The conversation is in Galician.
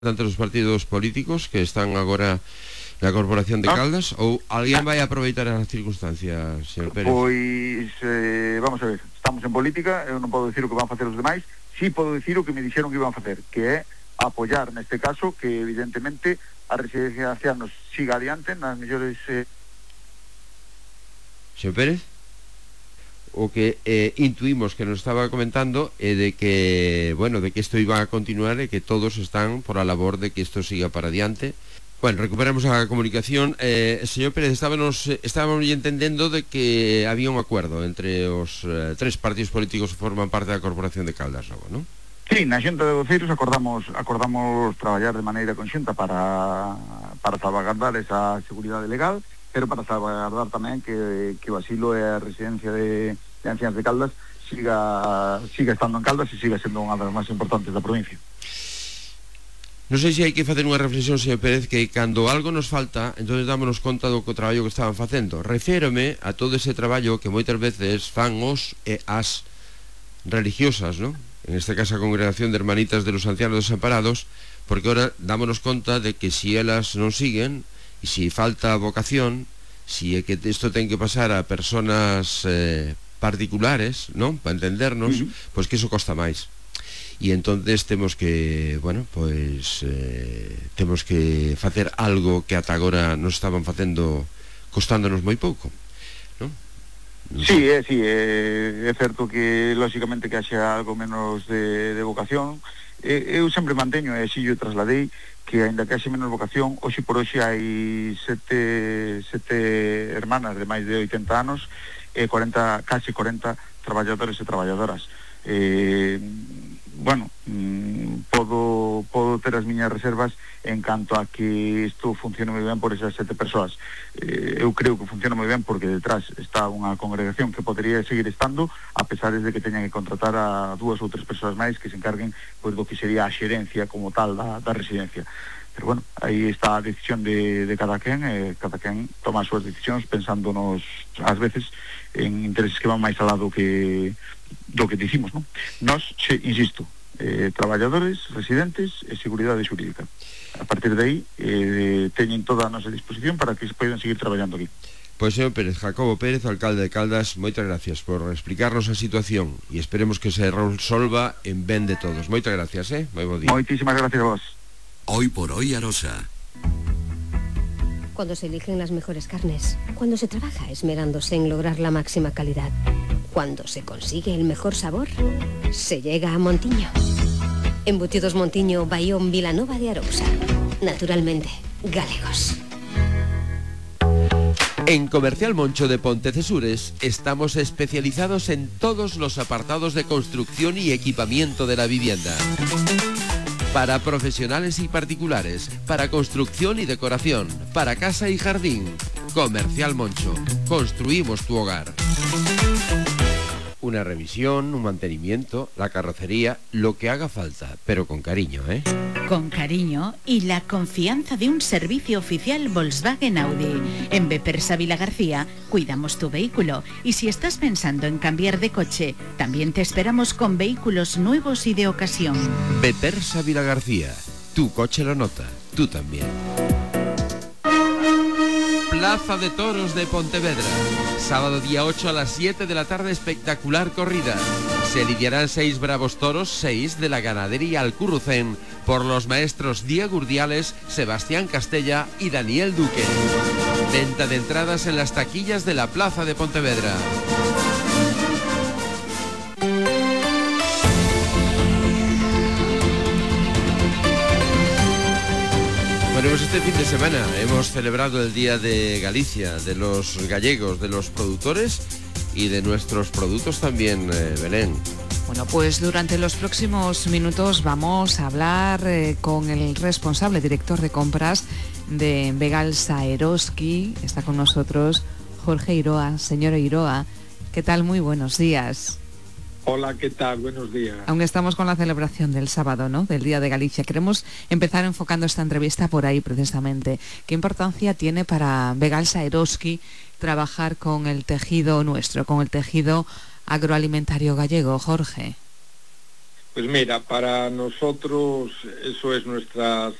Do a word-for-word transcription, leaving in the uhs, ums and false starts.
Tanto os partidos políticos que están agora na Corporación de Caldas, ou alguén vai aproveitar as circunstancias, señor Pérez? Pois, eh, vamos a ver, estamos en política, eu non podo dicir o que van facer os demais, si podo dicir o que me dixeron que iban facer, que é apoiar neste caso que evidentemente a residencia de ancianos siga adiante nas mellores... Eh... Señor Pérez? O que eh, intuimos que nos estaba comentando é eh, de que, bueno, de que isto iba a continuar e que todos están por a labor de que isto siga para adiante. Bueno, recuperamos a comunicación. Eh, señor Pérez, estábamos, estábamos entendendo de que había un acuerdo entre os eh, tres partidos políticos que forman parte da Corporación de Caldas Nova, non? Sí, na Xunta de Voceiros acordamos acordamos traballar de maneira conxunta para para salvaguardar esa seguridade legal, pero para salvaguardar tamén que, que o asilo e a residencia de, de ancianos de Caldas siga, siga estando en Caldas e siga sendo unha das máis importantes da provincia. Non sei se hai que facer unha reflexión, señor Pérez, que cando algo nos falta, entón dámonos conta do que o traballo que estaban facendo. Reférome a todo ese traballo que moitas veces fan os e as religiosas, non? En este caso a Congregación de Hermanitas de los Ancianos Desamparados, porque ahora dámonos conta de que si elas non siguen, e si falta vocación, si é que isto ten que pasar a personas eh, particulares, non? Para entendernos, uh-huh. Pois que iso costa máis. E entonces temos que, bueno, pois eh, temos que facer algo que ata agora nos estaban facendo costándonos moi pouco, non? Non sí, é, sí, é, é certo que lógicamente que haxa algo menos de, de vocación. Eu sempre manteño, e así yo trasladei, que aínda que haxe menos vocación, hoxe por hoxe hai sete, sete hermanas de máis de oitenta anos e cuarenta, casi cuarenta traballadores e traballadoras. Eh, bueno, mmm, podo, podo ter as miñas reservas en canto a que isto funcione moi ben por esas sete persoas. Eh, eu creo que funciona moi ben porque detrás está unha congregación que podería seguir estando, a pesar de que teñan que contratar a dúas ou tres persoas máis que se encarguen pois, do que sería a xerencia como tal da, da residencia. Pero bueno, aí está a decisión de, de cada quen, eh, cada quen toma as súas decisións pensándonos ás veces en intereses que van máis al lado que do que dicimos, non? Nos, se, insisto, eh, traballadores, residentes e seguridade xurídica. A partir de aí, eh, teñen toda a nosa disposición para que se poidan seguir traballando aquí. Pois, señor Pérez, Jacobo Pérez, alcalde de Caldas, moitas gracias por explicarnos a situación e esperemos que se resolva en ben de todos. Moitas gracias, eh? Moi bo día. Moitísimas gracias a vos. Hoy por hoy, Arosa. Cuando se eligen las mejores carnes, cuando se trabaja esmerándose en lograr la máxima calidad, cuando se consigue el mejor sabor, se llega a Montiño. Embutidos Montiño, Bayón, Vilanova de Arousa. Naturalmente, galegos. En Comercial Moncho de Pontecesures estamos especializados en todos los apartados de construcción y equipamiento de la vivienda. Para profesionales y particulares, para construcción y decoración, para casa y jardín. Comercial Moncho. Construimos tu hogar. Una revisión, un mantenimiento, la carrocería, lo que haga falta, pero con cariño, ¿eh? Con cariño y la confianza de un servicio oficial Volkswagen Audi. En Bepersa Vila García cuidamos tu vehículo y si estás pensando en cambiar de coche, también te esperamos con vehículos nuevos y de ocasión. Bepersa Vila García, tu coche lo nota, tú también. Plaza de Toros de Pontevedra. Sábado día ocho a las siete de la tarde, espectacular corrida. Se lidiarán seis bravos toros, seis de la ganadería Alcurrucén, por los maestros Diego Urdiales, Sebastián Castella y Daniel Duque. Venta de entradas en las taquillas de la Plaza de Pontevedra. Bueno, pues este fin de semana hemos celebrado el Día de Galicia, de los gallegos, de los productores y de nuestros productos también, eh, Belén. Bueno, pues durante los próximos minutos vamos a hablar eh, con el responsable director de compras de Begalsa Eroski. Está con nosotros Jorge Iroa. Señor Iroa, ¿qué tal? Muy buenos días. Hola, ¿qué tal? Buenos días. Aún estamos con la celebración del sábado, ¿no? Del Día de Galicia. Queremos empezar enfocando esta entrevista por ahí, precisamente. ¿Qué importancia tiene para Begalsa Eroski trabajar con el tejido nuestro, con el tejido agroalimentario gallego, Jorge? Pues mira, para nosotros eso es nuestra